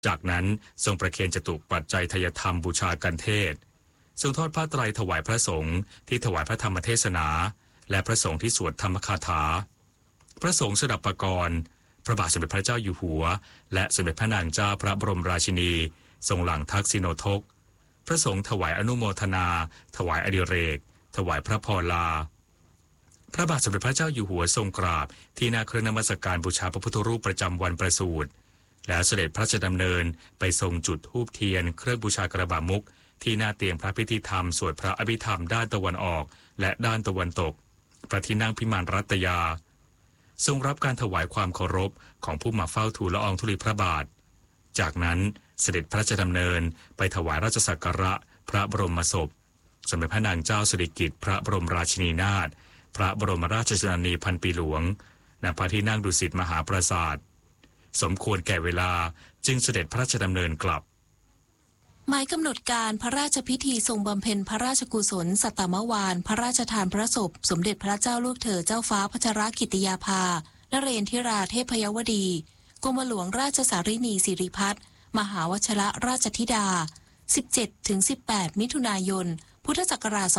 จากนั้นทรงประเคนจตุปัจจัยทายธรรมบูชากันเทศทรงทอดผ้าไตรถวายพระสงฆ์ที่ถวายพระธรรมเทศนาและพระสงฆ์ที่สวดธรรมคาถาพระสงฆ์สดับปกรณ์พระบาทสมเด็จพระเจ้าอยู่หัวและสมเด็จพระนางเจ้าพระบรมราชินีทรงหลังทักษิโนทกพระสงฆ์ถวายอนุโมทนาถวายอดิเรกถวายพระพรลาพระบาทสมเด็จพระเจ้าอยู่หัวทรงกราบที่หน้าเครื่องนมัสการบูชาพระพุทธรูปประจำวันประสูติแล้วเสด็จพระราชดำเนินไปทรงจุดธูปเทียนเครื่องบูชากระบะมุกที่หน้าเตียงพระพิธีธรรมสวดพระอภิธรรมด้านตะวันออกและด้านตะวันตกพระที่นั่งพิมานรัตยาทรงรับการถวายความเคารพของผู้มาเฝ้าทูลละอองธุลีพระบาทจากนั้นเสด็จพระราชดำเนินไปถวายราชสักการะพระบรมศพสมเด็จพระนางเจ้าสิริกิติ์พระบรมราชินีนาถพระบรมราชชนนีพันปีหลวงณพระที่นั่งดุสิตมหาปราสาทสมควรแก่เวลาจึงเสด็จพระราชดำเนินกลับหมายกำหนดการพระราชพิธีทรงบำเพ็ญพระราชกุศลสัตตมวาลพระราชทานพระศพสมเด็จพระเจ้าลูกเธอเจ้าฟ้าพัชรกิติยาภานเรนทิราเทพยวดีกรมหลวงราชสารินีสิริพัฒน์มหาวชรราชธิดา 17-18 มิถุนายน พุทธศักราช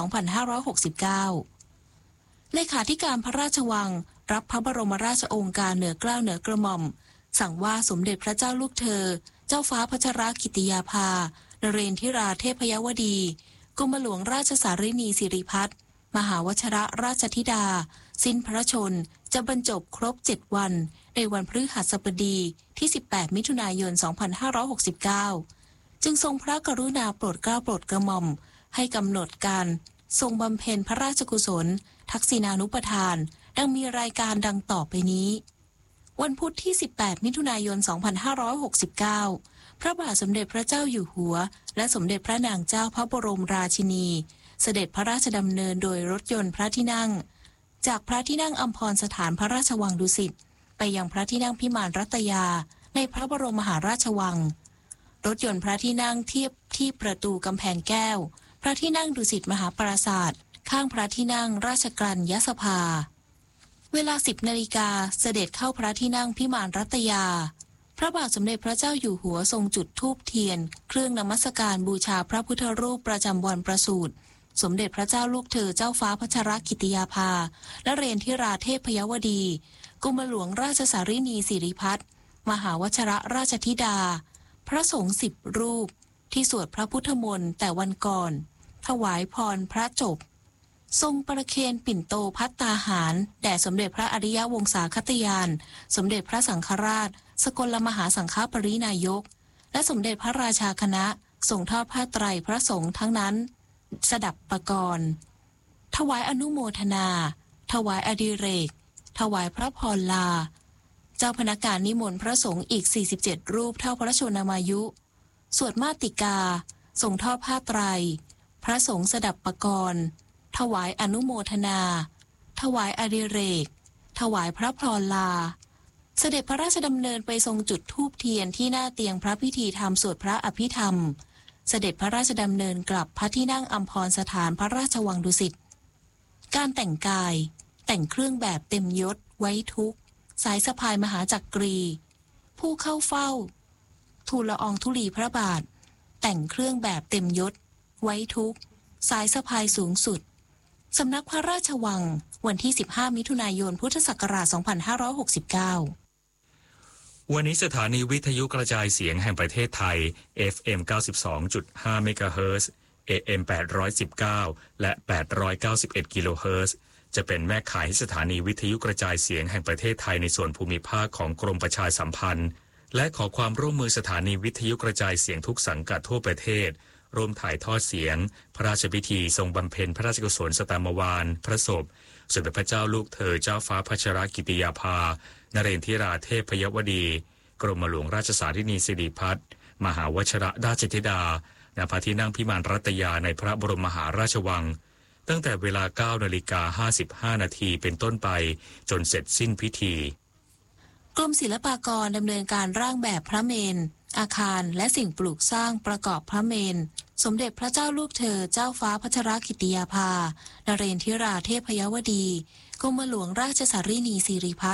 2569 เลขาธิการพระราชวังรับพระบรมราชโองการเหนือเกล้าเหนือกระหม่อมสั่งว่าสมเด็จพระเจ้าลูกเธอเจ้าฟ้าพัชรกิติยาภานเรนทิราเทพยวดีกรมหลวงราชสารินีสิริพัฒน์มหาวชรราชธิดาสิ้นพระชนจะบรรจบครบ7วันในวันพฤหัสบดีที่18มิถุนายน 2569จึงทรงพระกรุณาโปรดเกล้าโปรดกระหม่อมให้กำหนดการทรงบำเพ็ญพระราชกุศลทักษิณานุปทานดังมีรายการดังต่อไปนี้วันพุธที่18มิถุนายน 2569พระบาทสมเด็จพระเจ้าอยู่หัวและสมเด็จพระนางเจ้าพระบรมราชินีเสด็จพระราชดำเนินโดยรถยนต์พระที่นั่งจากพระที่นั่งอัมพรสถานพระราชวังดุสิตไปยังพระที่นั่งพิมานรัตยาในพระบรมมหาราชวังรถยนต์พระที่นั่งเทียบที่ประตูกำแพงแก้วพระที่นั่งดุสิตมหาปราสาทข้างพระที่นั่งราชกรัญยสภาเวลา 10 นาฬิกาเสด็จเข้าพระที่นั่งพิมานรัตยาพระบาทสมเด็จพระเจ้าอยู่หัวทรงจุดธูปเทียนเครื่องนมัสการบูชาพระพุทธรูปประจำวันประสูติสมเด็จพระเจ้าลูกเธอเจ้าฟ้าพัชรกิติยาภาและเรนทิราเทพยวดีกรมหลวงราชสารินีสิริพัฒน์มหาวชรราชธิดาพระสงฆ์10 รูปที่สวดพระพุทธมนต์แต่วันก่อนถวายพรพระจบทรงประเคนปิ่นโตภัตตาหารแด่สมเด็จพระอริยวงศาคตยานสมเด็จพระสังฆราชสกลมหาสังฆปรินายกและสมเด็จพระราชาคณะส่งทอดผ้าไตรพระสงฆ์ทั้งนั้นสดับปกรณ์ถวายอนุโมทนาถวายอดิเรกถวายพระพรลาเจ้าพนักงานนิมนต์พระสงฆ์อีก47 รูปเท่าพระชนมายุสวดมาติกาส่งทอดผ้าไตรพระสงฆ์สดับปกรณ์ถวายอนุโมทนาถวายอดิเรกถวายพระพรลาเสด็จพระราชดำเนินไปทรงจุดธูปเทียนที่หน้าเตียงพระพิธีธรรมสวดพระอภิธรรมเสด็จพระราชดำเนินกลับพระที่นั่งอัมพรสถานพระราชวังดุสิตการแต่งกายแต่งเครื่องแบบเต็มยศไว้ทุกข์สายสะพายมหาจักรีผู้เข้าเฝ้าทูลละอองธุลีพระบาทแต่งเครื่องแบบเต็มยศไว้ทุกข์สายสะพายสูงสุดสำนักพระราชวังวันที่15มิถุนายนพุทธศักราช 2569 วันนี้สถานีวิทยุกระจายเสียงแห่งประเทศไทย FM 92.5 เมกะเฮิรตซ์ AM 819 และ 891 กิโลเฮิรตซ์จะเป็นแม่ข่ายให้สถานีวิทยุกระจายเสียงแห่งประเทศไทยในส่วนภูมิภาคของกรมประชาสัมพันธ์และขอความร่วมมือสถานีวิทยุกระจายเสียงทุกสังกัดทั่วประเทศร่วมถ่ายทอดเสียงพระราชพิธีทรงบำเพ็ญพระราชกุศลสตามวาลพระศพสมเด็จพระเจ้าลูกเธอเจ้าฟ้าพัชรกิติยาภานเรนทิราเทพยวดีกรมหลวงราชสารินีสิริพัฒน์มหาวชรราชธิดาณพระที่นั่งพิมานรัตยาในพระบรมมหาราชวังตั้งแต่เวลา 9:55 นาทีเป็นต้นไปจนเสร็จสิ้นพิธีกรมศิลปากรดำเนินการร่างแบบพระเมรุอาคารและสิ่งปลูกสร้างประกอบพระเมรุสมเด็จพระเจ้าลูกเธอเจ้าฟ้าพัชรกิติยาภานเรนทิราเทพยวดีกรมหลวงราชสารินีสิริพัฒน์ม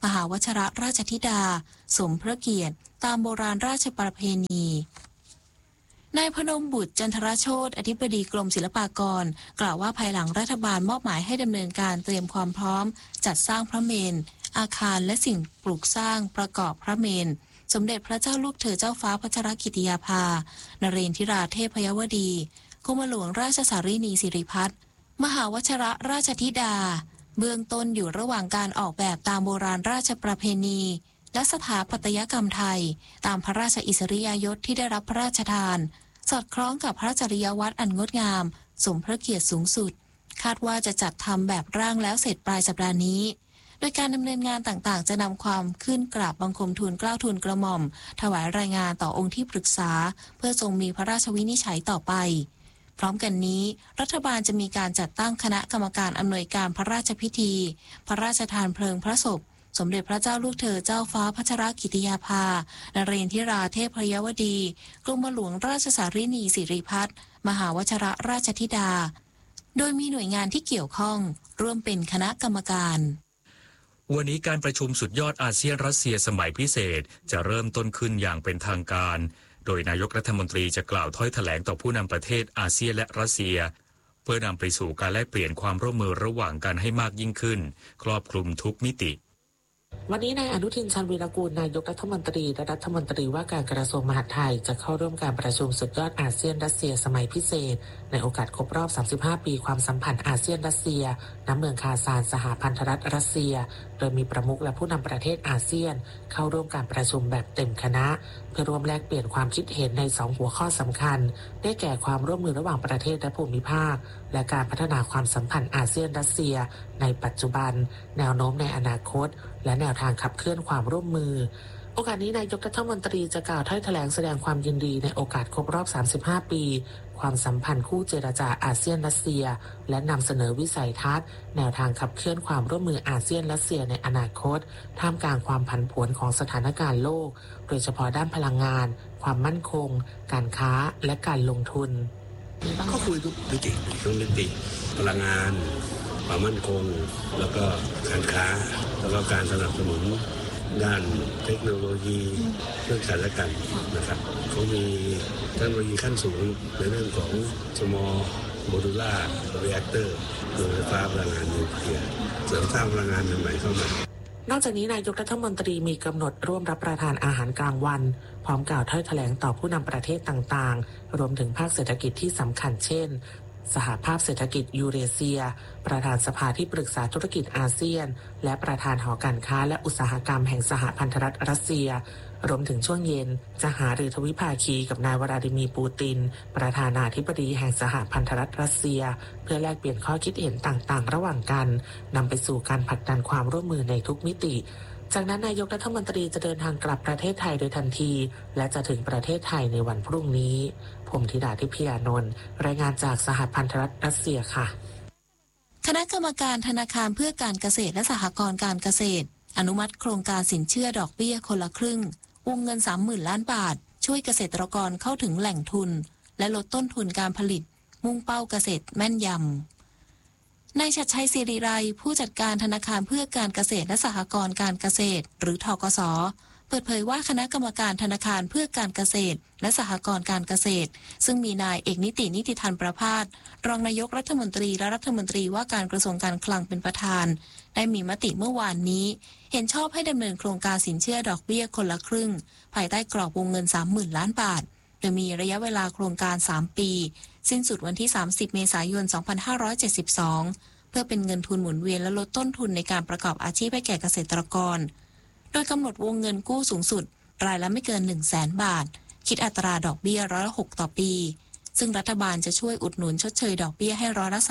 มหาวชิรราชธิดาสมพระเกียรติตามโบราณราชประเพณีนายพนมบุตรจันทรโชติอธิบดีกรมศิลปากรกล่าวว่าภายหลังรัฐบาลมอบหมายให้ดำเนินการเตรียมความพร้อมจัดสร้างพระเมรุ อาคารและสิ่งปลูกสร้างประกอบพระเมรุสมเด็จพระเจ้าลูกเธอเจ้าฟ้าพัชรกิติยาภานเรนทิราเทพยวดีกรมหลวงราชสารีนีสิริพัฒน์มหาวชิรราชธิดาเบื้องต้นอยู่ระหว่างการออกแบบตามโบราณราชประเพณีและสถาปัตยกรรมไทยตามพระราชอิสริยยศที่ได้รับพระราชทานสอดคล้องกับพระจริยวัตรอันงดงามสมพระเกียรติสูงสุดคาดว่าจะจัดทำแบบร่างแล้วเสร็จปลายสัปดาห์นี้โดยการดำเนินงานต่างๆจะนำความขึ้นกราบบังคมทูลเกล้าทูลกระหม่อมถวายรายงานต่อองค์ที่ปรึกษาเพื่อทรงมีพระราชวินิจฉัยต่อไปพร้อมกันนี้รัฐบาลจะมีการจัดตั้งคณะกรรมการอำนวยการพระราชพิธีพระราชทานเพลิงพระศพสมเด็จพระเจ้าลูกเธอเจ้าฟ้าพัชรกิติยาภานเรนทิราเทพยวดีกรมหลวงราชสารีนีสิริพัฒน์มหาวชิรราชธิดาโดยมีหน่วยงานที่เกี่ยวข้องร่วมเป็นคณะกรรมการวันนี้การประชุมสุดยอดอาเซียนรัสเซียสมัยพิเศษจะเริ่มต้นขึ้นอย่างเป็นทางการโดยนายกรัฐมนตรีจะกล่าวถ้อยแถลงต่อผู้นำประเทศอาเซียนและรัสเซียเพื่อนำไปสู่การแลกเปลี่ยนความร่วมมือระหว่างกันให้มากยิ่งขึ้นครอบคลุมทุกมิติวันนี้นายอนุทินชาญวีรกูลนายกรัฐมนตรีและรัฐมนตรีว่าการกระทรวงมหาดไทยจะเข้าร่วมการประชุมสุดยอดอาเซียนรัสเซียสมัยพิเศษในโอกาสครบรอบ35ปีความสัมพันธ์อาเซียนรัสเซียณเมืองคาซานสหพันธรัฐรัสเซียโดยมีประมุขและผู้นำประเทศอาเซียนเข้าร่วมการประชุมแบบเต็มคณะเพื่อร่วมแลกเปลี่ยนความคิดเห็นใน2หัวข้อสำคัญได้แก่ความร่วมมือระหว่างประเทศและภูมิภาคและการพัฒนาความสัมพันธ์อาเซียนรัสเซียในปัจจุบันแนวโน้มในอนาคตและแนวทางขับเคลื่อนความร่วมมือโอกาสนี้นายกรัฐมนตรีจะกล่าวถ้อยแถลงแสดงความยินดีในโอกาสครบรอบ35ปีความสัมพันธ์คู่เจรจาอาเซียนรัสเซียและนำเสนอวิสัยทัศน์แนวทางขับเคลื่อนความร่วมมืออาเซียนรัสเซียในอนาคตท่ามกลางความผันผวนของสถานการณ์โลกโดยเฉพาะด้านพลังงานความมั่นคงการค้าและการลงทุนก็คุยทุกมิติพลังงานความมั่นคงแล้วก็การค้าแล้วก็การสนับสนุนด้านเทคโนโลยีเรื่องการและกันนะครับเขามีเทคโนโลยีขั้นสูงในเรื่องของ small modular reactor โดยไฟฟ้าพลังงานนิวเคลียร์เสริมสร้างพลังงานใหม่ๆเข้ามานอกจากนี้นายกรัฐมนตรีมีกำหนดร่วมรับประทานอาหารกลางวันพร้อมกล่าวถ้อยแถลงต่อผู้นำประเทศต่างๆรวมถึงภาคเศรษฐกิจที่สำคัญเช่นสหภาพเศรษฐกิจยูเรเซียประธานสภาที่ปรึกษาธุรกิจอาเซียนและประธานหอการค้าและอุตสาหกรรมแห่งสหพันธรัฐรัสเซียรวมถึงช่วงเย็นจะหารือทวิภาคีกับนายวลาดิมีร์ปูตินประธานาธิบดีแห่งสหพันธรัฐรัสเซียเพื่อแลกเปลี่ยนข้อคิดเห็นต่างๆระหว่างกันนำไปสู่การผลักดันความร่วมมือในทุกมิติจากนั้นนายกรัฐมนตรีจะเดินทางกลับประเทศไทยโดยทันทีและจะถึงประเทศไทยในวันพรุ่งนี้พรหมธิดาทิพยานนท์รายงานจากสหพันธรัฐรัสเซียค่ะคณะกรรมการธนาคารเพื่อการเกษตรและสหกรณ์การเกษตรอนุมัติโครงการสินเชื่อดอกเบี้ยคนละครึ่งวงเงิน 30,000 ล้านบาทช่วยเกษตรกรเข้าถึงแหล่งทุนและลดต้นทุนการผลิตมุ่งเป้าเกษตรแม่นยำนายชัดชัยศิริไรผู้จัดการธนาคารเพื่อการเกษตรและสหกรณ์การเกษตรหรือธกส.เปิดเผยว่าคณะกรรมการธนาคารเพื่อการเกษตรและสหกรณ์การเกษตรซึ่งมีนายเอกนิตินิติธรรมประภาสรองนายกรัฐมนตรีและรัฐมนตรีว่าการกระทรวงการคลังเป็นประธานได้มีมติเมื่อวานนี้เห็นชอบให้ดำเนินโครงการสินเชื่อดอกเบี้ยคนละครึ่งภายใต้กรอบวงเงิน 30,000 ล้านบาทโดยมีระยะเวลาโครงการ3ปีสิ้นสุดวันที่30เมษายน2572เพื่อเป็นเงินทุนหมุนเวียนและลดต้นทุนในการประกอบอาชีพให้แก่เกษตรกรโดยกำหนดวงเงินกู้สูงสุดรายละไม่เกิน 100,000 บาทคิดอัตราดอกเบี้ย6%ต่อปีซึ่งรัฐบาลจะช่วยอุดหนุนชดเชยดอกเบี้ยให้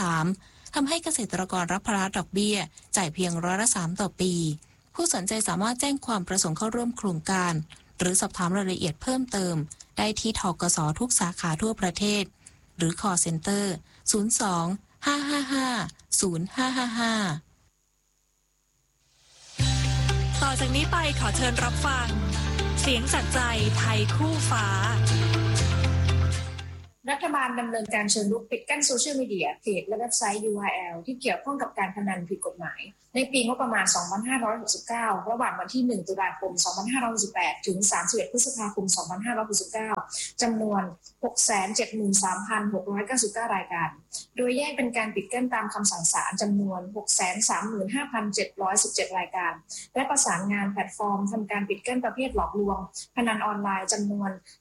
3%ทำให้เกษตรกรรับภาระดอกเบี้ยจ่ายเพียง3%ต่อปีผู้สนใจสามารถแจ้งความประสงค์เข้าร่วมโครงการหรือสอบถามรายละเอียดเพิ่มเติมได้ที่ธกส.ทุกสาขาทั่วประเทศหรือ call center 02-555-0555 ต่อจากนี้ไปขอเชิญรับฟังเสียงจากใจไทยคู่ฟ้ารัฐบาลดำเนินการเชิงรุกปิดกั้นโซเชียลมีเดียเพจและเว็บไซต์ URL ที่เกี่ยวข้องกับการพนันผิดกฎหมายในปีงบประมาณ 2569 ระหว่างวันที่ 1 ตุลาคม 2568 ถึง 31 พฤษภาคม 2569 จำนวน 673,699 รายการโดยแยกเป็นการปิดกั้นตามคำสั่งศาลจำนวน 635,717 รายการและประสานงานแพลตฟอร์มทำการปิดกั้นประเภทหลอกลวงพนันออนไลน์จำนวน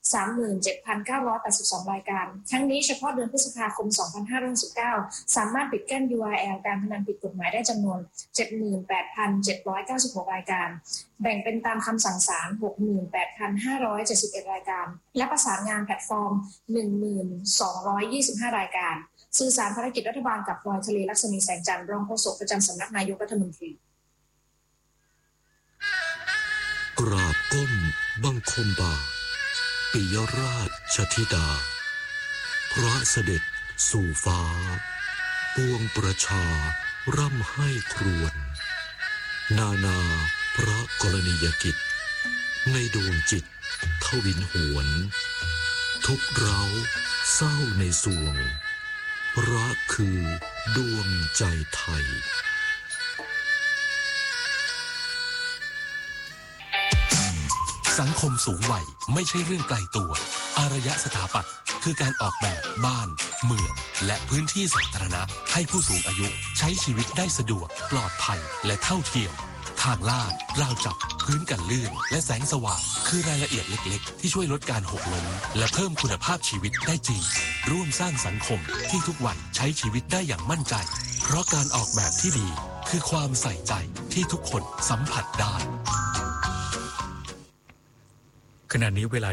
37,982 รายการทั้งนี้เฉพาะเดือนพฤษภาคม 2569 สามารถปิดกั้น URL การพนันผิดกฎหมายได้จำนวน 78,796 รายการแบ่งเป็นตามคำสั่งศาล 68,571 รายการและประสานงานแพลตฟอร์ม 1,225 รายการสื่อสารภารกิจรัฐบาลกับพลอยทะเลลักษณีแสงจันทร์รองโฆษกประจำสำนักนายกรัฐมนตรีกราบก้มบังคมบาทปิยราชธิดาพระเสด็จสู่ฟ้าปวงประชาร่ำให้ครวญนานาพระกรณียกิจในดวงจิตทวินหวนทุกเราเศร้าในสวงรักคือดวงใจไทยสังคมสูงวัยไม่ใช่เรื่องไกลตัวอารยสถาปัตย์คือการออกแบบบ้านเมืองและพื้นที่สาธารณะให้ผู้สูงอายุใช้ชีวิตได้สะดวกปลอดภัยและเท่าเทียมทางลาดราวจับพื้นกันลื่นและแสงสว่างคือรายละเอียดเล็กๆที่ช่วยลดการหกล้มและเพิ่มคุณภาพชีวิตได้จริงร่วมสร้างสังคมที่ทุกวันใช้ชีวิตได้อย่างมั่นใจเพราะการออกแบบที่ดีคือความใส่ใจที่ทุกคนสัมผัสได้ขณะนี้เวลา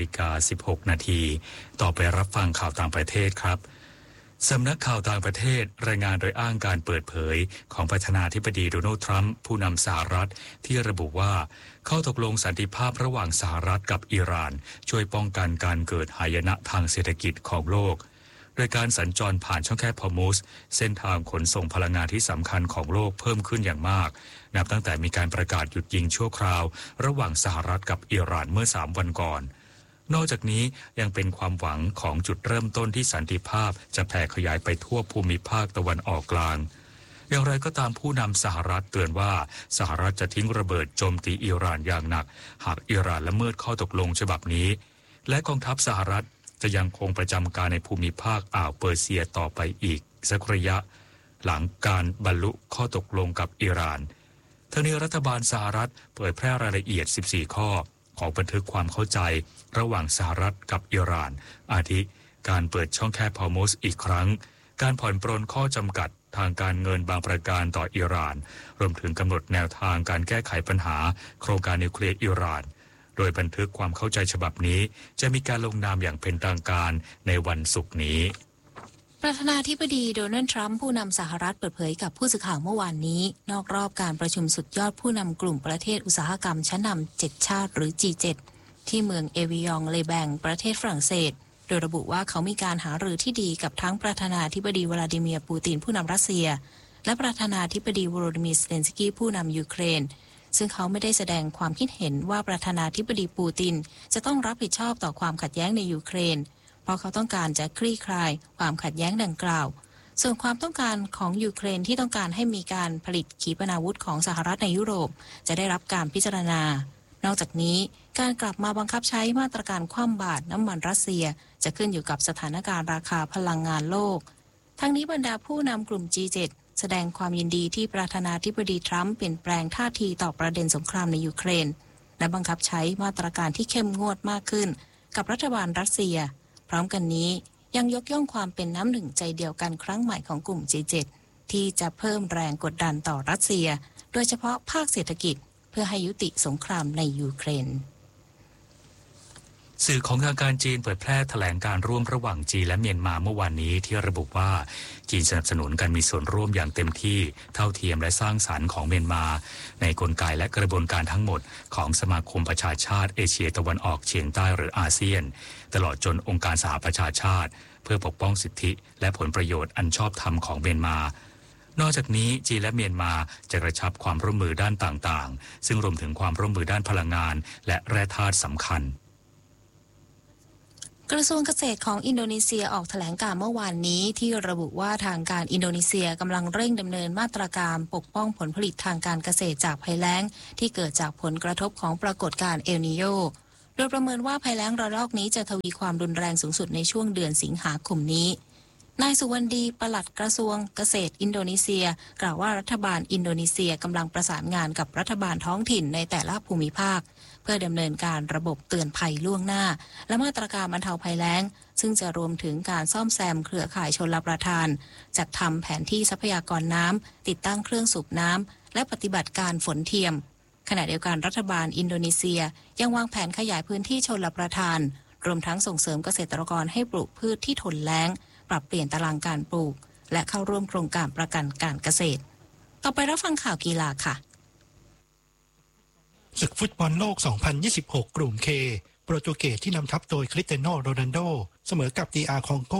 7:16 นาทีต่อไปรับฟังข่าวต่างประเทศครับสำนักข่าวต่างประเทศรายงานโดยอ้างการเปิดเผยของประธานาธิบดีโดนัลด์ทรัมป์ผู้นำสหรัฐที่ระบุว่าข้อตกลงสันติภาพระหว่างสหรัฐกับอิหร่านช่วยป้องกันการเกิดหายนะทางเศรษฐกิจของโลกโดยการสัญจรผ่านช่องแคบฮอร์มุซเส้นทางขนส่งพลังงานที่สำคัญของโลกเพิ่มขึ้นอย่างมากนับตั้งแต่มีการประกาศหยุดยิงชั่วคราวระหว่างสหรัฐกับอิหร่านเมื่อ3 วันก่อนนอกจากนี้ยังเป็นความหวังของจุดเริ่มต้นที่สันติภาพจะแผ่ขยายไปทั่วภูมิภาคตะวันออกกลางอย่างไรก็ตามผู้นำสหรัฐเตือนว่าสหรัฐจะทิ้งระเบิดโจมตีอิหร่านอย่างหนักหากอิหร่านละเมิดข้อตกลงฉบับนี้และกองทัพสหรัฐจะยังคงประจำการในภูมิภาคอ่าวเปอร์เซียต่อไปอีกสักระยะหลังการบรรลุข้อตกลงกับอิหร่านทั้งนี้รัฐบาลสหรัฐเผยแพร่รายละเอียด14ข้อของบันทึกความเข้าใจระหว่างสหรัฐกับอิหร่านอาทิการเปิดช่องแคบฮอร์มุซอีกครั้งการผ่อนปรนข้อจำกัดทางการเงินบางประการต่ออิหร่านรวมถึงกำหนดแนวทางการแก้ไขปัญหาโครงการนิวเคลียร์อิหร่านโดยบันทึกความเข้าใจฉบับนี้จะมีการลงนามอย่างเป็นทางการในวันศุกร์นี้ประธานาธิบดีโดนัลด์ทรัมป์ผู้นำสหรัฐเปิดเผยกับผู้สื่อข่าวเมื่อวานนี้นอกรอบการประชุมสุดยอดผู้นำกลุ่มประเทศอุตสาหกรรมชั้นนำ7ชาติหรือ G7 ที่เมืองเอวิยองเลแบงประเทศฝรั่งเศสโดยระบุว่าเขามีการหารือที่ดีกับทั้งประธานาธิบดีวลาดิเมียร์ปูตินผู้นำรัสเซียและประธานาธิบดีโวโลดิมีร์ เซเลนสกี้ผู้นำยูเครนซึ่งเขาไม่ได้แสดงความคิดเห็นว่าประธานาธิบดีปูตินจะต้องรับผิดชอบต่อความขัดแย้งในยูเครนเพราะเขาต้องการจะคลี่คลายความขัดแย้งดังกล่าวส่วนความต้องการของยูเครนที่ต้องการให้มีการผลิตขีปนาวุธของสหรัฐในยุโรปจะได้รับการพิจารณานอกจากนี้การกลับมาบังคับใช้มาตรการคว่ำบาตรน้ำมันรัสเซียจะขึ้นอยู่กับสถานการณ์ราคาพลังงานโลกทั้งนี้บรรดาผู้นำกลุ่ม G7 แสดงความยินดีที่ประธานาธิบดีทรัมป์เปลี่ยนแปลงท่าทีต่อประเด็นสงครามในยูเครนและบังคับใช้มาตรการที่เข้มงวดมากขึ้นกับรัฐบาลรัสเซียพร้อมกันนี้ยังยกย่องความเป็นน้ำหนึ่งใจเดียวกันครั้งใหม่ของกลุ่ม G7 ที่จะเพิ่มแรงกดดันต่อรัสเซียโดยเฉพาะภาคเศรษฐกิจเพื่อให้ยุติสงครามในยูเครนสื่อของทางการจีนเผยแพร่แถลงการร่วมระหว่างจีนและเมียนมาเมื่อวานนี้ที่ระบุว่าจีนสนับสนุนการมีส่วนร่วมอย่างเต็มที่เท่าเทียมและสร้างสรรค์ของเมียนมาในกลไกและกระบวนการทั้งหมดของสมาคมประชาชาติเอเชียตะวันออกเฉียงใต้หรืออาเซียนตลอดจนองค์การสหประชาชาติเพื่อปกป้องสิทธิและผลประโยชน์อันชอบธรรมของเมียนมานอกจากนี้จีนและเมียนมาจะกระชับความร่วมมือด้านต่างๆซึ่งรวมถึงความร่วมมือด้านพลังงานและแร่ธาตุสำคัญกระทรวงเกษตรของอินโดนีเซียออกแถลงการณ์เมื่อวานนี้ที่ระบุว่าทางการอินโดนีเซียกำลังเร่งดำเนินมาตรการปกป้องผลผลิตทางการเกษตรจากภัยแล้งที่เกิดจากผลกระทบของปรากฏการณ์เอลนีโญโดยประเมินว่าภัยแล้งระลอกนี้จะทวีความรุนแรงสูงสุดในช่วงเดือนสิงหาคมนี้นายสุวรรณดีปลัดกระทรวงเกษตรอินโดนีเซียกล่าวว่ารัฐบาลอินโดนีเซียกำลังประสานงานกับรัฐบาลท้องถิ่นในแต่ละภูมิภาคเพื่อดำเนินการระบบเตือนภัยล่วงหน้าและมาตรการบรรเทาภัยแล้งซึ่งจะรวมถึงการซ่อมแซมเครือข่ายชลประทานจัดทำแผนที่ทรัพยากรน้ำติดตั้งเครื่องสูบน้ำและปฏิบัติการฝนเทียมขณะเดียวกันรัฐบาลอินโดนีเซียยังวางแผนขยายพื้นที่ชลประทานรวมทั้งส่งเสริมเกษตรกรให้ปลูกพืชที่ทนแล้งปรับเปลี่ยนตารางการปลูกและเข้าร่วมโครงการประกันการเกษตรต่อไปรับฟังข่าวกีฬาค่ะศึกฟุตบอลโลก 2026 กลุ่ม K โปรตุเกสที่นำทัพโดยคริสเตียโนโรนัลโดเสมอกับDR คองโก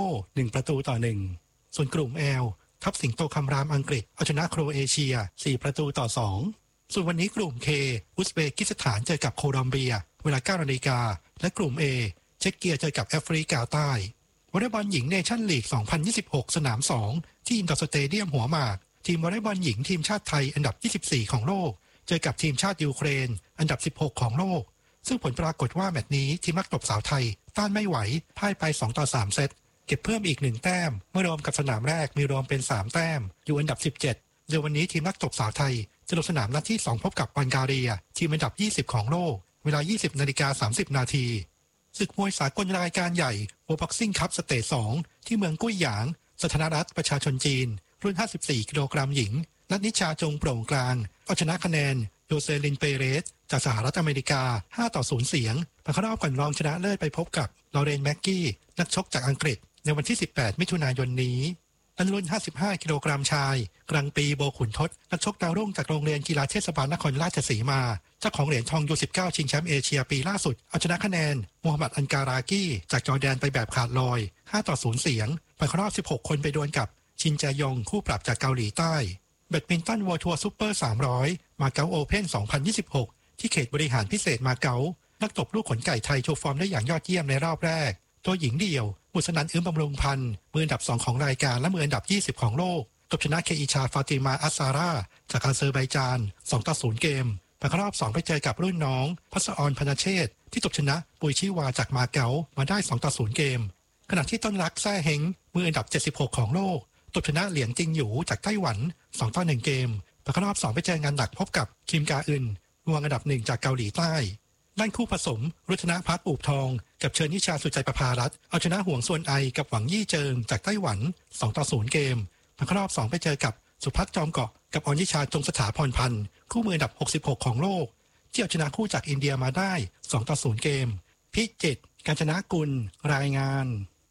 1-1ส่วนกลุ่ม L ทัพสิงโตคำรามอังกฤษเอาชนะโครเอเชีย4-2ส่วนวันนี้กลุ่ม K อุซเบกิสถานเจอกับโคลอมเบียเวลา 9 นาฬิกาและกลุ่ม A เช็กเกียเจอกับแอฟริกาใต้วอลเลย์บอลหญิงเนชั่นลีก 2026 สนาม 2 ที่อินดอร์สเตเดียมหัวหมากทีมวอลเลย์บอลหญิงทีมชาติไทยอันดับ24ของโลกเจอกับทีมชาติยูเครนอันดับ16ของโลกซึ่งผลปรากฏว่าแมตช์นี้ทีมนักตบสาวไทยต้านไม่ไหวพ่ายไป2-3 เซตเก็บเพิ่มอีก1แต้มเมื่อรวมกับสนามแรกมีรวมเป็น3แต้มอยู่อันดับ17โดยวันนี้ทีมนักตบสาวไทยจะลงสนามนัดที่2พบกับบัลแกเรียทีมอันดับ20ของโลกเวลา 20:30 นาทีศึกมวยสากลรายการใหญ่ World Boxing Cup สเตจ 2 ที่เมืองกุ้ยหยางสาธารณรัฐประชาชนจีนรุ่น54กิโลกรัมหญิงนัทนิชาจงโปร่งกลางเอาชนะคะแนนโยเซลินเปเรสจากสหรัฐอเมริกา5-0เสียงผ่านเข้ารอบก่อนรองชนะเลิศไปพบกับลอเรนแม็กกี้นักชกจากอังกฤษในวันที่18มิถุนายนนี้รุ่น55กิโลกรัมชายกลางปีโบขุนทศนักชกดาวรุ่งจากโรงเรียนกีฬาเทศบาลนครราชสีมาเจ้าของเหรียญทองยู19ชิงแชมป์เอเชียปีล่าสุดเอาชนะคะแนนมูฮัมหมัดอันการากีจากจอร์แดนไปแบบขาดลอย5-0เสียงผ่านเข้ารอบ16คนไปดวลกับชินแจยองคู่ปรับจากเกาหลีใต้แบดมินตันเวิลด์ทัวร์ซุปเปอร์300มาเก๊าโอเพ่น2026ที่เขตบริหารพิเศษมาเก๊านักตบลูกขนไก่ไทยโชว์ฟอร์มได้อย่างยอดเยี่ยมในรอบแรกตัวหญิงเดี่ยวบุษนันท์ บำรุงพันธ์มืออันดับ2ของรายการและมืออันดับ20ของโลกตบชนะเคอิชาฟาติมาอัสซาร่าจากอาเซอร์ไบจาน2-0เกมผ่านเข้ารอบ2ไปเจอกับรุ่นน้องพัสอรพนเชษฐ์ที่ตบชนะปุยชิวาจากมาเก๊ามาได้2-0เกมขณะที่ต้นรักแซ่เฮงมืออันดับ76ของโลกตบชนะเหลียงจิงหยูจากไต้หวัน2-1เกมผ่านเข้ารอบ2ไปเจองานหนักพบกับคิมกาอึนรวงอันดับ1จากเกาหลีใต้ด้านคู่ผสมรุธนภัทรปูบทองกับเชิญนิชาสุใจประภารัตน์เอาชนะห่วงส่วนไอกับหวังยี่เจิงจากไต้หวัน2-0เกมผ่านเข้ารอบ2ไปเจอกับสุภัทรจอมเกาะกับอรนิชาจงสถาพรพันธ์คู่มืออันดับ66ของโลกที่เอาชนะคู่จากอินเดียมาได้2-0เกมพิจิตรกาญจนกุลรายงาน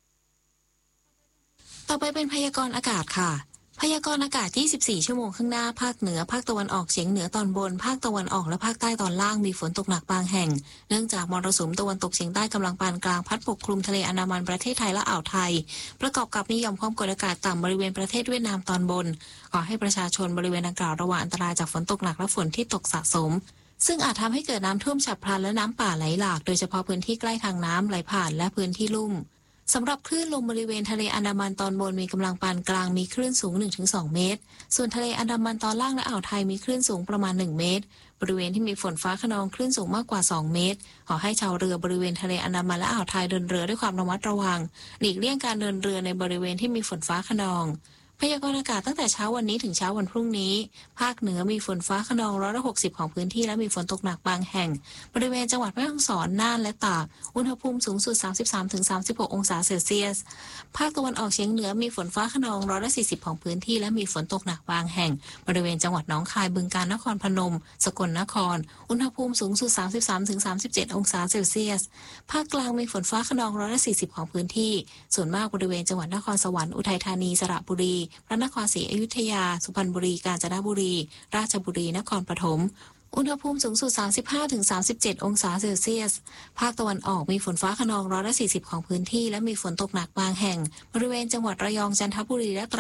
ต่อไปเป็นพยากรณ์อากาศค่ะพยากรณ์อากาศ24ชั่วโมงข้างหน้าภาคเหนือภาคตะวันออกเฉียงเหนือตอนบนภาคตะวันออกและภาคใต้ตอนล่างมีฝนตกหนักบางแห่งเนื่องจากมรสุมตะวันตกเฉียงใต้กำลังปานกลางพัดปกคลุมทะเลอันดามันประเทศไทยและอ่าวไทยประกอบกับมีหย่อมความกดอากาศต่ำบริเวณประเทศเวียดนามตอนบนขอให้ประชาชนบริเวณดังกล่าวระวังอันตรายจากฝนตกหนักและฝนที่ตกสะสมซึ่งอาจทำให้เกิดน้ำท่วมฉับพลันและน้ำป่าไหลหลากโดยเฉพาะพื้นที่ใกล้ทางน้ำไหลผ่านและพื้นที่ลุ่มสำหรับคลื่นลมบริเวณทะเลอันดามันตอนบนมีกำลังปานกลางมีคลื่นสูง 1-2 เมตรส่วนทะเลอันดามันตอนล่างและอ่าวไทยมีคลื่นสูงประมาณ1เมตรบริเวณที่มีฝนฟ้าคะนองคลื่นสูงมากกว่า2เมตรขอให้ชาวเรือบริเวณทะเลอันดามันและอ่าวไทยเดินเรือด้วยความระมัดระวังหลีกเลี่ยงการเดินเรือในบริเวณที่มีฝนฟ้าคะนองพยากรณ์อากาศตั้งแต่เช้าวันนี้ถึงเช้าวันพรุ่งนี้ภาคเหนือมีฝนฟ้าคะนอง160ของพื้นที่และมีฝนตกหนักบางแห่งบริเวณจังหวัดแม่ฮ่องสอนน่านและตากอุณหภูมิสูงสุด 33-36 องศาเซลเซียสภาคตะวันออกเฉียงเหนือมีฝนฟ้าคะนอง140ของพื้นที่และมีฝนตกหนักบางแห่งบริเวณจังหวัดหนองคายบึงกาฬนครพนมสกลนครอุณหภูมิสูงสุด 33-37 องศาเซลเซียสภาคกลางมีฝนฟ้าคะนอง140ของพื้นที่ส่วนมากบริเวณจังหวัดนครสวรรค์อุทัยธานีสระบุรีพระนครศรีอยุธยาสุพรรณบุรีกาญจนบุรีราชบุรีนครปฐมอุณหภูมิสูงสุด 35-37 องศาเซลเซียสภาคตะวันออกมีฝนฟ้าคะนอง140ของพื้นที่และมีฝนตกหนักบางแห่งบริเวณจังหวัดระยองจันทบุรีและตราด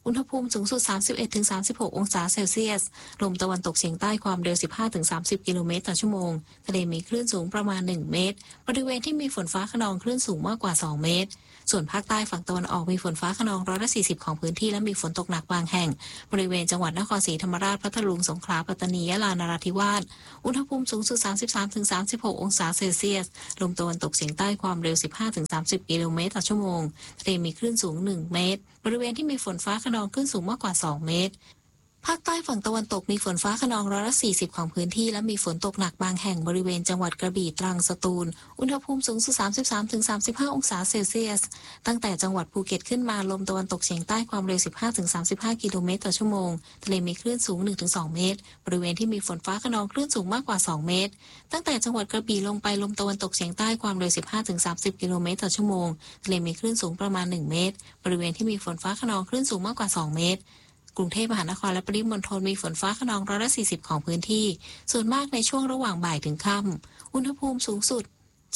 อุณหภูมิสูงสุด 31-36 องศาเซลเซียสลมตะวันตกเฉียงใต้ความเร็ว 15-30 กิโลเมตรต่อชั่วโมงทะเลมีคลื่นสูงประมาณ1 เมตรบริเวณที่มีฝนฟ้าคะนองคลื่นสูงมากกว่า2 เมตรส่วนภาคใต้ฝั่งตะวันออกมีฝนฟ้าคะนอง140ของพื้นที่และมีฝนตกหนักบางแห่งบริเวณจังหวัดนครศรีธรรมราชพัทลุงสงขลาปัตตานียะลานราธิวาสอุณหภูมิสูงสุด 33-36 องศาเซลเซียสลมตะวันตกเฉียงใต้ความเร็ว 15-30 กิโลเมตรต่อชั่วโมงทะเลมีคลื่นสูง1 เมตรบริเวณที่มีฝนฟ้าคะนองคลื่นสูงมากกว่า2 เมตรภาคใต้ฝั่งตะวันตกมีฝนฟ้าคะนอง140ของพื้นที่และมีฝนตกหนักบางแห่งบริเวณจังหวัดกระบี่ตรังสตูลอุณหภูมิสูงสุด 33-35 องศาเซลเซียสตั้งแต่จังหวัดภูเก็ตขึ้นมาลมตะวันตกเฉียงใต้ความเร็ว 15-35 กิโลเมตรต่อชั่วโมงทะเลมีคลื่นสูง 1-2 เมตรบริเวณที่มีฝนฟ้าคะนองคลื่นสูงมากกว่า2 เมตรตั้งแต่จังหวัดกระบี่ลงไปลมตะวันตกเฉียงใต้ความเร็ว 15-30 กิโลเมตรต่อชั่วโมงทะเลมีคลื่นสูงประมาณ1 เมตรบริเวณที่มีฝนฟ้าคะนองคลื่นสูงมากกว่า2 เมตรกรุงเทพมหานครและปริมณฑลมีฝนฟ้าคะนอง140ของพื้นที่ส่วนมากในช่วงระหว่างบ่ายถึงค่ำอุณหภูมิสูงสุด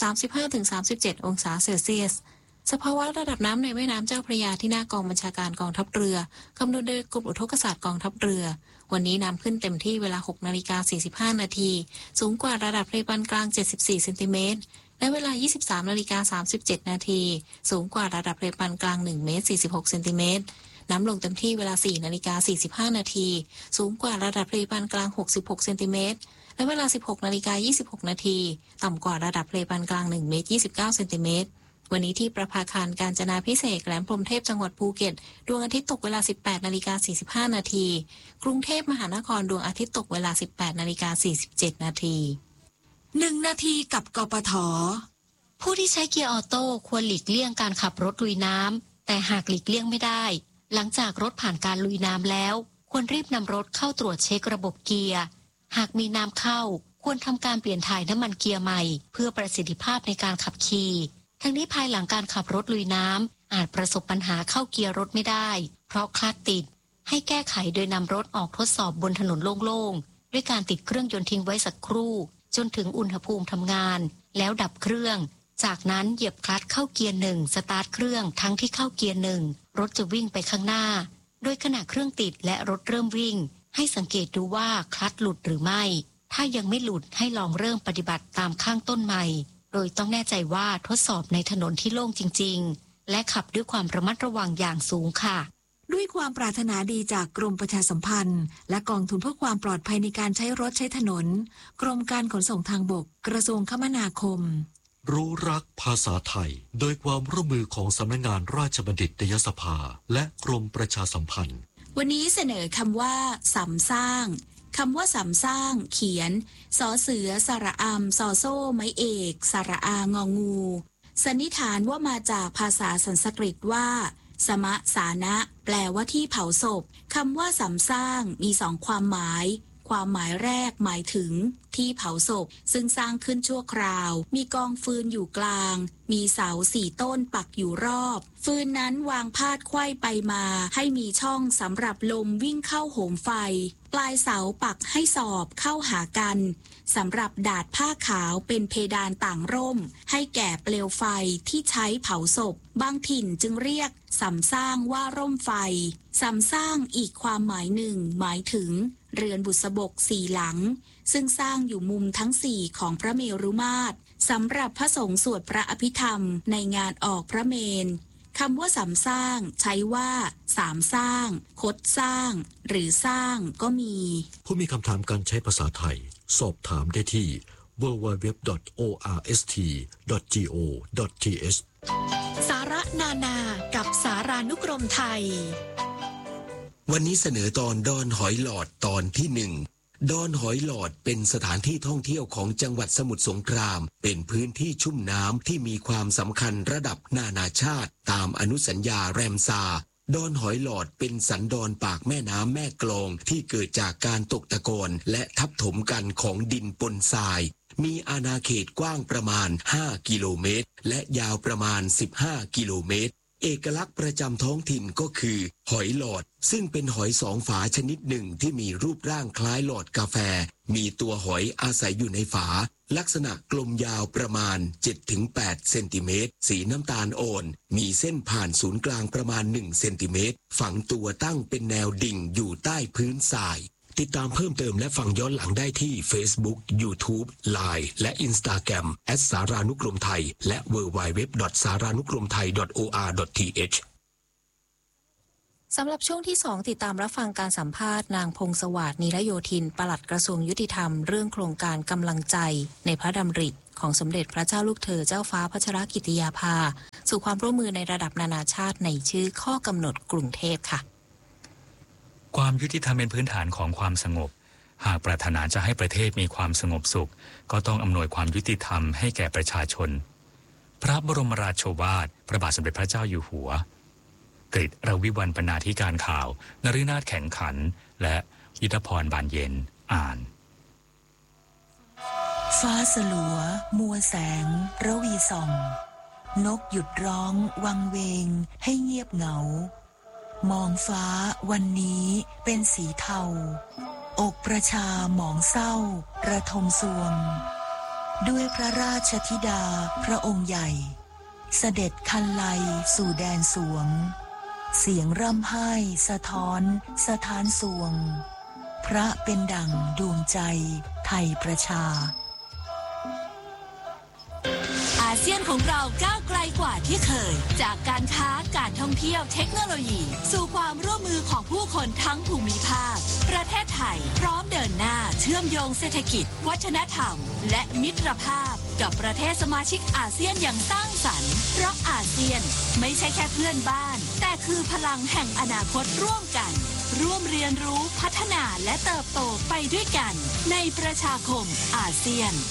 35-37 องศาเซลเซียสสภาวะระดับน้ำในแม่น้ำเจ้าพระยาที่หน้ากองบัญชาการกองทัพเรือกำหนดโดยกรมอุทกศาสตร์กองทัพเรือวันนี้น้ำขึ้นเต็มที่เวลา 6:45 นาทีสูงกว่าระดับทะเลปานกลาง74เซนติเมตรและเวลา 23:37 นาทีสูงกว่าระดับทะเลปานกลาง1 เมตร 46 เซนติเมตรน้ำลงเต็มที่เวลา 4:45 นาทีสูงกว่าระดับทะเลปานกลาง66เซนติเมตรและเวลา 16:26 นาทีต่ำกว่าระดับทะเลปานกลาง1 เมตร 29 เซนติเมตรวันนี้ที่ประภาคารกาญจนาภิเษกแหลมพรหมเทพจังหวัดภูเก็ตดวงอาทิตย์ตกเวลา 18:45 นาทีกรุงเทพมหานครดวงอาทิตย์ตกเวลา 18:47 นาที 1 นาทีกับกปท.ผู้ที่ใช้เกียร์ออโต้ควรหลีกเลี่ยงการขับรถลุยน้ำแต่หากหลีกเลี่ยงไม่ได้หลังจากรถผ่านการลุยน้ำแล้วควรรีบนำรถเข้าตรวจเช็คระบบเกียร์หากมีน้ำเข้าควรทำการเปลี่ยนถ่ายน้ำมันเกียร์ใหม่เพื่อประสิทธิภาพในการขับขี่ทั้งนี้ภายหลังการขับรถลุยน้ำอาจประสบปัญหาเข้าเกียร์รถไม่ได้เพราะคลัตช์ติดให้แก้ไขโดยนำรถออกทดสอบบนถนนโล่งๆด้วยการติดเครื่องยนต์ทิ้งไว้สักครู่จนถึงอุณหภูมิทำงานแล้วดับเครื่องจากนั้นเหยียบคลัตช์เข้าเกียร์1สตาร์ทเครื่องทั้งที่เข้าเกียร์1รถจะวิ่งไปข้างหน้าโดยขณะเครื่องติดและรถเริ่มวิ่งให้สังเกตดูว่าคลัตช์หลุดหรือไม่ถ้ายังไม่หลุดให้ลองเริ่มปฏิบัติตามข้างต้นใหม่โดยต้องแน่ใจว่าทดสอบในถนนที่โล่งจริงๆและขับด้วยความระมัดระวังอย่างสูงค่ะด้วยความปรารถนาดีจากกรมประชาสัมพันธ์และกองทุนเพื่อความปลอดภัยในการใช้รถใช้ถนนกรมการขนส่งทางบกกระทรวงคมนาคมรู้รักภาษาไทยโดยความร่วมมือของสำนักงานราชบัณฑิตยสภาและกรมประชาสัมพันธ์วันนี้เสนอคำว่าสำสร้างคำว่าสำสร้างเขียนสอเสือสระอำสอโซ่ไม้เอกสระอางองูสันนิษฐานว่ามาจากภาษาสันสกฤตว่าสมะสานะแปลว่าที่เผาศพคำว่าสำสร้างมี2 ความหมายความหมายแรกหมายถึงที่เผาศพซึ่งสร้างขึ้นชั่วคราวมีกองฟืนอยู่กลางมีเสา4 ต้นปักอยู่รอบฟืนนั้นวางพาดไขว้ไปมาให้มีช่องสำหรับลมวิ่งเข้าโหมไฟปลายเสาปักให้สอบเข้าหากันสำหรับดาดผ้าขาวเป็นเพดานต่างร่มให้แก่เปลวไฟที่ใช้เผาศพบางถิ่นจึงเรียกสำสร้างว่าร่มไฟสำสร้างอีกความหมายหนึ่งหมายถึงเรือนบุษบก4 หลังซึ่งสร้างอยู่มุมทั้ง4ของพระเมรุมาตรสำหรับพระสงฆ์สวดพระอภิธรรมในงานออกพระเมรุคำว่าสำสร้างใช้ว่าสามสร้างคดสร้างหรือสร้างก็มีผู้มีคำถามการใช้ภาษาไทยสอบถามได้ที่ www.orst.go.th สาระนานากับสารานุกรมไทยวันนี้เสนอตอนดอนหอยหลอดตอนที่1ดอนหอยหลอดเป็นสถานที่ท่องเที่ยวของจังหวัดสมุทรสงครามเป็นพื้นที่ชุ่มน้ำที่มีความสำคัญระดับนานาชาติตามอนุสัญญาแรมซาดอนหอยหลอดเป็นสันดอนปากแม่น้ำแม่กลองที่เกิดจากการตกตะกอนและทับถมกันของดินปนทรายมีอาณาเขตกว้างประมาณ5 กิโลเมตรและยาวประมาณ15 กิโลเมตรเอกลักษณ์ประจำท้องถิ่นก็คือหอยหลอดซึ่งเป็นหอยสองฝาชนิดหนึ่งที่มีรูปร่างคล้ายหลอดกาแฟมีตัวหอยอาศัยอยู่ในฝาลักษณะกลมยาวประมาณ 7-8 เซนติเมตรสีน้ำตาลอ่อนมีเส้นผ่านศูนย์กลางประมาณ1เซนติเมตรฝังตัวตั้งเป็นแนวดิ่งอยู่ใต้พื้นทรายติดตามเพิ่มเติมและฟังย้อนหลังได้ที่ Facebook YouTube Line และ Instagram @สารานุกรมไทยและ www.saranukromthai.or.th สำหรับช่วงที่ 2 ติดตามรับฟังการสัมภาษณ์นางพงศวาสนิรโยธินปลัดกระทรวงยุติธรรมเรื่องโครงการกำลังใจในพระดำริของสมเด็จพระเจ้าลูกเธอเจ้าฟ้าพัชรกิติยาภาสู่ความร่วมมือในระดับนานาชาติในชื่อข้อกำหนดกรุงเทพค่ะความยุติธรรมเป็นพื้นฐานของความสงบหากปรารถนาจะให้ประเทศมีความสงบสุขก็ต้องอำนวยความยุติธรรมให้แก่ประชาชนพระบรมราโชวาทพระบาทสมเด็จพระเจ้าอยู่หัวกฤษรวิวรรณบรรณาธิการข่าวนฤนาถแข็งขันและยุทธพรบานเย็นอ่านฟ้าสลัวมัวแสงระวีส่องนกหยุดร้องวังเวงให้เงียบเหงามองฟ้าวันนี้เป็นสีเทาอกประชาหมองเศร้าระทมสวงด้วยพระราชธิดาพระองค์ใหญ่เสด็จคันไลสู่แดนสวงเสียงร่ำไห้สะท้อนสถานสวงพระเป็นดั่งดวงใจไทยประชาอาเซียนของเราก้าวไกลกว่าที่เคยจากการค้าการท่องเที่ยวเทคโนโลยีสู่ความร่วมมือของผู้คนทั้งภูมิภาคประเทศไทยพร้อมเดินหน้าเชื่อมโยงเศรษฐกิจวัฒนธรรมและมิตรภาพกับประเทศสมาชิกอาเซียนอย่างสร้างสรรค์เพราะอาเซียนไม่ใช่แค่เพื่อนบ้านแต่คือพลังแห่งอนาคตร่วมกันร่วมเรียนรู้พัฒนาและเติบโตไปด้วยกันในประชาคมอาเซียน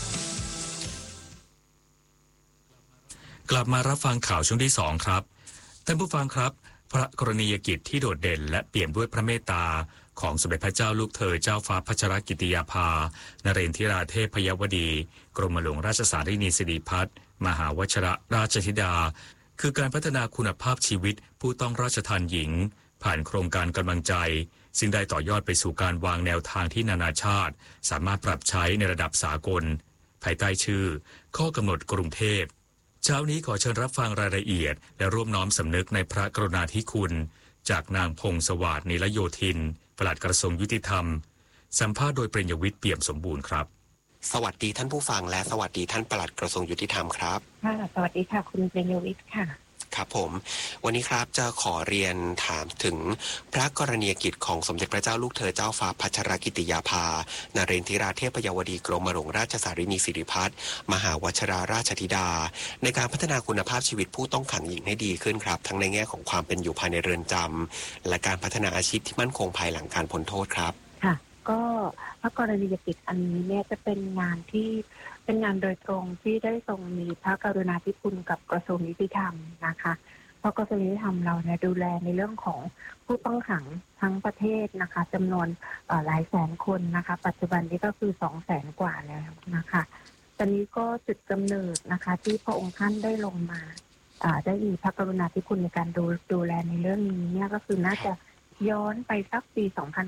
กลับมารับฟังข่าวช่วงที่ 2 ครับท่านผู้ฟังครับพระกรณียกิจที่โดดเด่นและเปี่ยมด้วยพระเมตตาของสมเด็จพระเจ้าลูกเธอเจ้าฟ้าพัชรกิติยาภานเรนทิราเทพยวดีกรมหลวงราชสารีนีสิริพัฒน์มหาวชิรราชธิดาคือการพัฒนาคุณภาพชีวิตผู้ต้องราชทานหญิงผ่านโครงการกำลังใจซึ่งได้ต่อยอดไปสู่การวางแนวทางที่นานาชาติสามารถปรับใช้ในระดับสากลภายใต้ชื่อข้อกำหนดกรุงเทพเช้านี้ขอเชิญรับฟังรายละเอียดและร่วมน้อมสำนึกในพระกรุณาธิคุณจากนางพงศวาสนิรโยธินปลัดกระทรวงยุติธรรมสัมภาษณ์โดยเปรญยวิทย์เปี่ยมสมบูรณ์ครับสวัสดีท่านผู้ฟังและสวัสดีท่านปลัดกระทรวงยุติธรรมครับค่ะสวัสดีค่ะคุณเปรญยวิทย์ค่ะครับผมวันนี้ครับจะขอเรียนถามถึงพระกรณียกิจของสมเด็จพระเจ้าลูกเธอเจ้าฟ้าพัชรกิติยาภานเรนทิราเทพยวดีกรมหลวงราชสารีนีสิริพัฒน์มหาวชิราราชธิดาในการพัฒนาคุณภาพชีวิตผู้ต้องขังหญิงให้ดีขึ้นครับทั้งในแง่ของความเป็นอยู่ภายในเรือนจำและการพัฒนาอาชีพที่มั่นคงภายหลังการพ้นโทษครับค่ะก็พระกรณียกิจอันนี้เนี่ยจะเป็นงานโดยตรงที่ได้ทรงมีพระกรุณาธิคุณกับกระทรวงยุติธรรมนะคะเพราะกระทรวงยุติธรรมเราเนี่ยดูแลในเรื่องของผู้ต้องขังทั้งประเทศนะคะจำนวนหลายแสนคนนะคะปัจจุบันนี้ก็คือ 200,000 กว่าแล้วนะคะตอนนี้ก็จุดกำเนิดนะคะที่พระองค์ท่านได้ลงมาได้มีพระกรุณาธิคุณในการดูแลในเรื่องนี้เนี่ยก็คือน่าจะย้อนไปสักปี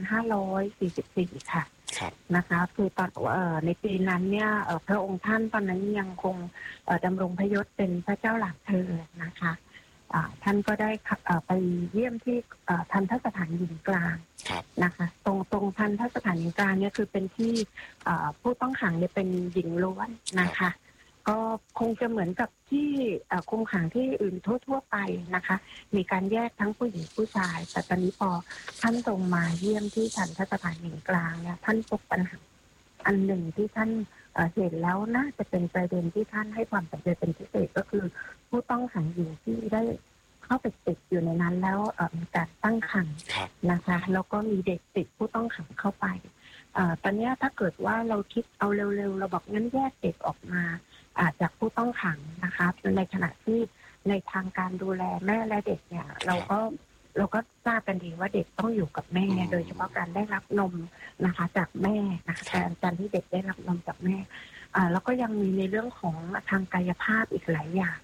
2544 ค่ะนะคะคือตอนในปีนั้นเนี่ยพระองค์ท่านตอนนั้นยังคงดำรงพระยศเป็นพระเจ้าหลานเธอนะคะท่านก็ได้ไปเยี่ยมที่ทันทสถานหญิงกลางนะคะตรงทันทสถานหญิงกลางเนี่ยคือเป็นที่ผู้ต้องขังเนี่ยเป็นหญิงล้วนนะคะก็คงจะเหมือนกับที่คุมขังที่อื่นทั่วไปนะคะมีการแยกทั้งผู้หญิงผู้ชายแต่ตอนนี้พอท่านตรงมาเยี่ยมที่ทันทสถานหญิงกลางเนี่ยท่านพบปัญหาอันหนึ่งที่ท่านเห็นแล้วน่าจะเป็นประเด็นที่ท่านให้ความสนใจเป็นพิเศษก็คือผู้ต้องขังหญิงที่ได้เข้าไปติดอยู่ในนั้นแล้วมีการตั้งครรภ์นะคะแล้วก็มีเด็กติดผู้ต้องขังเข้าไปตอนนี้ถ้าเกิดว่าเราคิดเอาเร็วๆเราบอกงั้นแยกเด็กออกมาจากผู้ต้องขังนะคะในขณะที่ในทางการดูแลแม่และเด็กเนี่ยเราก็ทราบกันดีว่าเด็กต้องอยู่กับแม่โดยเฉพาะการได้รับนมนะคะจากแม่นะคะการที่เด็กได้รับนมจากแม่แล้วก็ยังมีในเรื่องของทางกายภาพอีกหลายอย่าง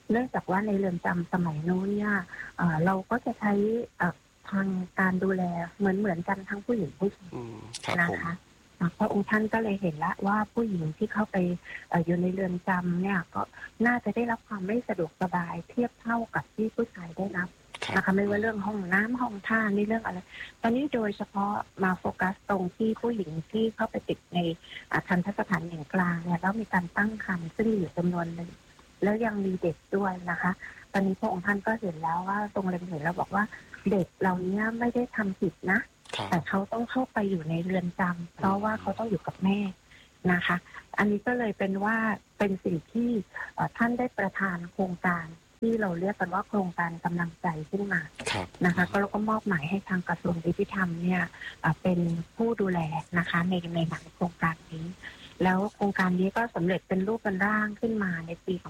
เนื่องจากว่าในเรือนจำสมัยโน้นเนี่ยเราก็จะใช้ทางการดูแลเหมือนกันทั้งผู้หญิงผู้ชายนะคะพระองค์ท่านก็เลยเห็นละว่าผู้หญิงที่เข้าไปอยู่ในเรือนจำเนี่ยก็น่าจะได้รับความไม่สะดวกสบายเทียบเท่ากับที่ผู้ชายได้รับนะคะไม่ว่าเรื่องห้องน้ำห้องท่านี่เรื่องอะไรตอนนี้โดยเฉพาะมาโฟกัสตรงที่ผู้หญิงที่เข้าไปติดในทันตสถานหญิงกลางเนี่ยแล้วมีการตั้งครรภ์ซึ่งมีอยู่จำนวนหนึ่งแล้วยังมีเด็กด้วยนะคะตอนนี้พระองค์ท่านก็เห็นแล้วว่าทรงเล็งเห็นแล้วบอกว่าเด็กเหล่านี้ไม่ได้ทำผิดนะแต่เขาต้องเข้าไปอยู่ในเรือนจำเพราะว่าเขาต้องอยู่กับแม่นะคะอันนี้ก็เลยเป็นว่าเป็นสิ่งที่ท่านได้ประทานโครงการที่เราเรียกกันว่าโครงการกำลังใจขึ้นมานะคะก็เราก็มอบหมายให้ทางกระทรวงยุติธรรมเนี่ยเป็นผู้ดูแลนะคะในหลังโครงการนี้แล้วโครงการนี้ก็สำเร็จเป็นรูปเป็นร่างขึ้นมาในปี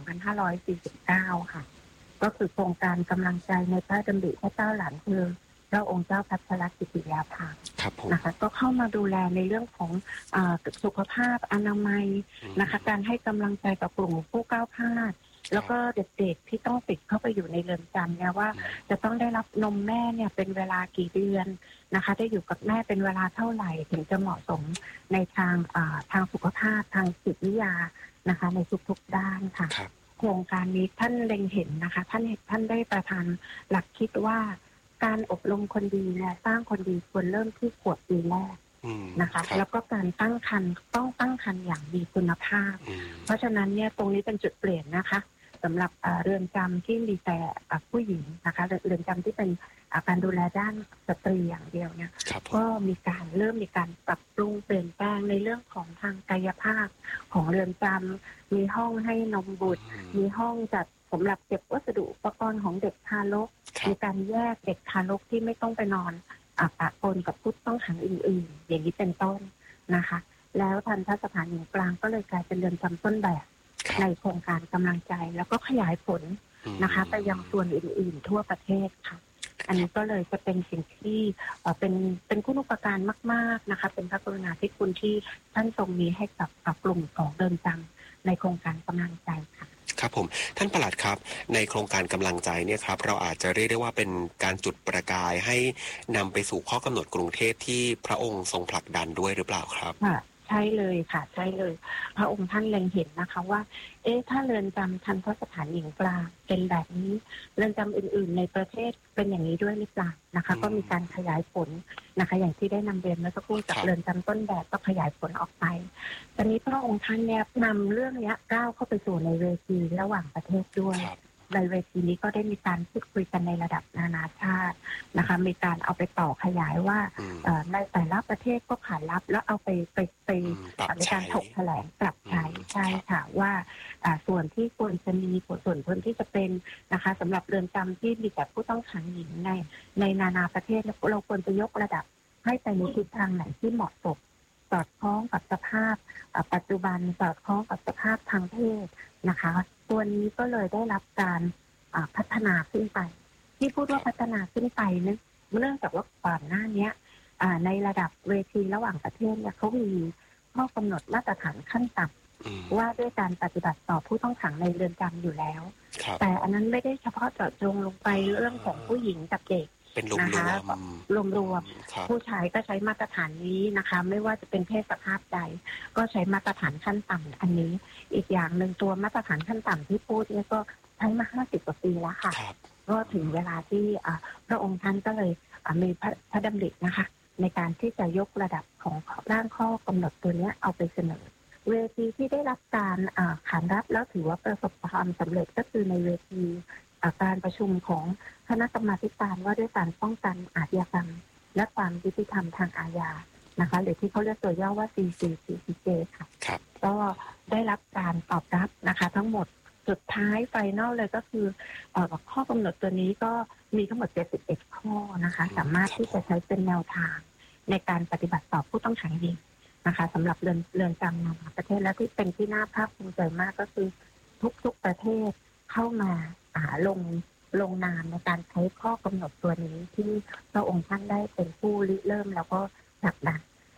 2549 ค่ะก็คือโครงการกำลังใจในพระดำริพระเจ้าหลานเธอพระองค์เจ้าพัชรกิติยาภานะคะก็เข้ามาดูแลในเรื่องของสุขภาพอนามัยนะคะการให้กำลังใจกับกลุ่มผู้ก้าวพลาดแล้วก็เด็กๆที่ต้องติดเข้าไปอยู่ในเรือนจำเนี่ยว่าจะต้องได้รับนมแม่เนี่ยเป็นเวลากี่เดือนนะคะได้อยู่กับแม่เป็นเวลาเท่าไหร่ถึงจะเหมาะสมในทางสุขภาพทางจิตวิทยานะคะในทุกๆด้านค่ะโครงการนี้ท่านเล็งเห็นนะคะท่านได้ประทานหลักคิดว่าการอบรมคนดีและสร้างคนดีควรเริ่มที่ขวบปีแรกนะคะแล้วก็การตั้งครรภ์ต้องตั้งครรภ์อย่างมีคุณภาพเพราะฉะนั้นเนี่ยตรงนี้เป็นจุดเปลี่ยนนะคะสำหรับเรือนจำที่มีแต่ผู้หญิงนะคะเรือนจำที่เป็นการดูแลด้านสตรีอย่างเดียวเนี่ยก็เริ่มมีการปรับปรุงเปลี่ยนแปลงในเรื่องของทางกายภาพของเรือนจำมีห้องให้นมบุตรมีห้องจัดสำหรับเก็บวัสดุอุปกรณ์ของเด็กทารกมีการแยกเด็กทารกที่ไม่ต้องไปนอนปะปนกับผู้ต้องขังอื่นๆอย่างนี้เป็นต้นนะคะแล้วทันตสถานหญิงกลางก็เลยกลายเป็นเรือนจำต้นแบบในโครงการกำลังใจแล้วก็ขยายผลนะคะไปยังส่วนอื่นๆทั่วประเทศค่ะอันนี้ก็เลยจะเป็นสิ่งที่เป็นคุณูปการมากๆนะคะเป็นพระกรุณาธิคุณที่ท่านทรงมีให้กับกลุ่มของเรือนจำในโครงการกำลังใจค่ะครับผมท่านปลัดครับในโครงการกำลังใจเนี่ยครับเราอาจจะเรียกได้ว่าเป็นการจุดประกายให้นำไปสู่ข้อกำหนดกรุงเทพที่พระองค์ทรงผลักดันด้วยหรือเปล่าครับใช่เลยค่ะใช่เลยพระองค์ท่านเล็งเห็นนะคะว่าถ้าเรือนจำทันตสถานหญิงกลางเป็นแบบนี้เรือนจำอื่นๆในประเทศเป็นอย่างนี้ด้วยหรือเปล่านะคะก็มีการขยายผลนะคะอย่างที่ได้นำเรียนเมื่อสักครู่จากเรือนจำต้นแบบก็ขยายผลออกไปตอนนี้พระองค์ท่านเนี่ยนำเรื่องนี้ก้าวเข้าไปสู่ในเวทีระหว่างประเทศด้วยในเวทีนี้ก็ได้มีการพูดคุยกันในระดับนานาชาตินะคะมีการเอาไปต่อขยายว่าในแต่ละประเทศก็ขานรับแล้วเอาไปในการถกแถลงปรับใช้ใช่ค่ะว่าส่วนที่ควรจะมีส่วนที่จะเป็นนะคะสำหรับเรือนจำที่มีแต่ผู้ต้องขังหญิงในนานาประเทศเราควรจะยกระดับให้ไปในทิศทางไหนที่เหมาะสมสอดคล้องกับสภาพปัจจุบันสอดคล้องกับสภาพทางเพศนะคะตัวนี้ก็เลยได้รับการพัฒนาขึ้นไปที่พูดว่าพัฒนาขึ้นไปเนื่องจากว่าก่อนหน้านี้ในระดับเวทีระหว่างประเทศเนี่ยเขามีข้อกำหนดมาตรฐานขั้นต่ำว่าด้วยการปฏิบัติต่อผู้ต้องขังในเรือนจำอยู่แล้วแต่อันนั้นไม่ได้เฉพาะเจาะจงลงไปเรื่องของผู้หญิงกับเด็กนะคะรวมผู้ชายก็ใช้มาตรฐานนี้นะคะไม่ว่าจะเป็นเพศสภาพใดก็ใช้มาตรฐานขั้นต่ำอันนี้อีกอย่างหนึ่งตัวมาตรฐานขั้นต่ำที่พูดเนี่ยก็ใช้มา50 กว่าปีแล้วค่ะก็ถึงเวลาที่พระองค์ท่านก็เลยมีพระดำรินะคะในการที่จะยกระดับของร่างข้อกำหนดตัวนี้เอาไปเสนอเวทีที่ได้รับการขานรับแล้วถือว่าประสบความสำเร็จก็คือในเวทีการประชุมของคณะกรรมาการว่าด้วยการป้องกันอาชญากรรมและความยุติธรรมทางอาญานะคะหรือที่เขาเรียกตัวย่อว่า CCCJ ค่ะก็ได้รับการตอบรับนะคะทั้งหมดสุดท้ายไฟนอลเลยก็คือข้อกำหนดตัวนี้ก็มีทั้งหมด71ข้อนะคะสามารถที่จะใช้เป็นแนวทางในการปฏิบัติต่อผู้ต้องขังหญิงนะคะสำหรับเรือนจำนานาประเทศและที่เป็นที่น่าภาคภูมิใจมากก็คือทุกประเทศเข้ามาลงนามในการใช้ข้อกำหนดตัวนี้ที่พระองค์ท่านได้เป็นผู้ริเริ่มแล้วก็ผลักดัน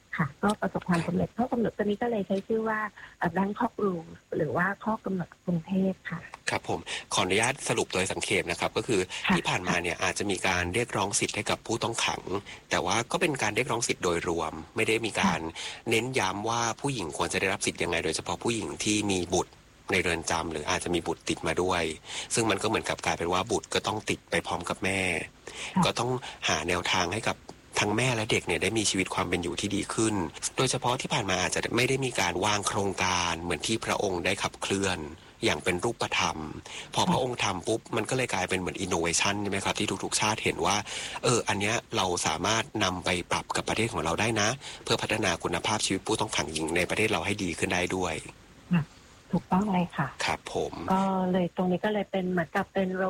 ค่ะก็ประสบความสำเร็จข้อกำหนดตัวนี้ก็เลยใช้ชื่อว่า Bangkok Rules หรือว่าข้อกำหนดกรุงเทพค่ะครับผมขออนุญาตสรุปโดยสังเขปนะครับก็คือที่ผ่านมาเนี่ยอาจจะมีการเรียกร้องสิทธิ์ให้กับผู้ต้องขังแต่ว่าก็เป็นการเรียกร้องสิทธิ์โดยรวมไม่ได้มีการเน้นย้ำว่าผู้หญิงควรจะได้รับสิทธิ์ยังไงโดยเฉพาะผู้หญิงที่มีบุตรในเรือนจำหรืออาจจะมีบุตรติดมาด้วยซึ่งมันก็เหมือนกับกลายเป็นว่าบุตรก็ต้องติดไปพร้อมกับแม่ก็ต้องหาแนวทางให้กับทั้งแม่และเด็กเนี่ยได้มีชีวิตความเป็นอยู่ที่ดีขึ้นโดยเฉพาะที่ผ่านมาอาจจะไม่ได้มีการวางโครงการเหมือนที่พระองค์ได้ขับเคลื่อนอย่างเป็นรูปธรรมพอพระองค์ทำปุ๊บมันก็เลยกลายเป็นเหมือนอินโนเวชันใช่ไหมครับที่ทุกๆชาติเห็นว่าอันเนี้ยเราสามารถนำไปปรับกับประเทศของเราได้นะเพื่อพัฒนาคุณภาพชีวิตผู้ต้องขังหญิงในประเทศเราให้ดีขึ้นได้ด้วยถูกต้องเลยค่ะครับผมก็เลยตรงนี้ก็เลยเป็นเหมือนกับเป็น